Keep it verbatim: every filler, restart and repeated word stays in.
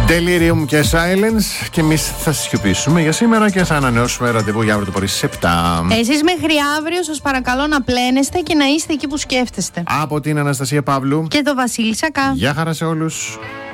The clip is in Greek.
Delirium και Silence. Και εμείς θα σιωπήσουμε για σήμερα και θα ανανεώσουμε ραντεβού για αύριο το πρωί στις επτά. Εσείς μέχρι αύριο σας παρακαλώ να πλένεστε και να είστε εκεί που σκέφτεστε. Από την Αναστασία Παύλου και το Βασίλη Σακά. Γεια χαρά σε όλους.